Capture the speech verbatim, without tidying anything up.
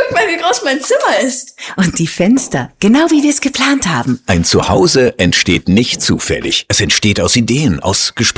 Guck mal, wie groß mein Zimmer ist. Und die Fenster, genau wie wir es geplant haben. Ein Zuhause entsteht nicht zufällig. Es entsteht aus Ideen, aus Gesprächen.